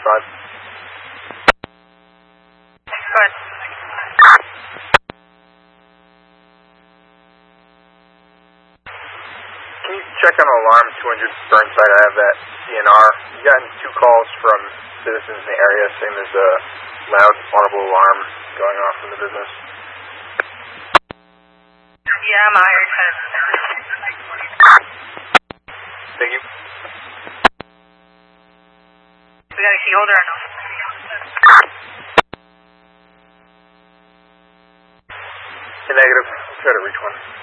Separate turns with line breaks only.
5.
Go ahead.
Can you check on alarm 200 Burnside? I have that DNR. You've gotten 2 calls from citizens in the area saying there's a loud, audible alarm going off in the business.
Yeah, I'm out here.
Thank you.
We got a key holder or no?
Negative. Try to reach one.